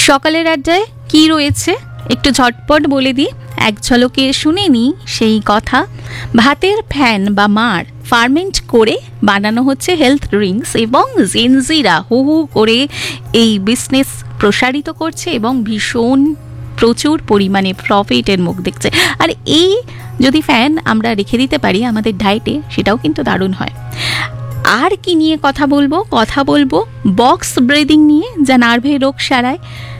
সকালের আড্ডায় কি রয়েছে একটু ঝটপট বলে দিই, এক ঝলকে শুনে নি সেই কথা। ভাতের ফ্যান বা মাড় ফার্মেন্ট করে বানানো হচ্ছে হেলথ ড্রিঙ্কস এবং জেনজিরা হু হু করে এই বিজনেস প্রসারিত করছে এবং ভীষণ প্রচুর পরিমাণে প্রফিটের মুখ দেখছে। আর এই যদি ফ্যান আমরা রেখে দিতে পারি আমাদের ডায়েটে, সেটাও কিন্তু দারুণ হয়। আর কি নিয়ে কথা বলবো বক্স ব্রিদিং নিয়ে, যা নার্ভের রোগ সারায়।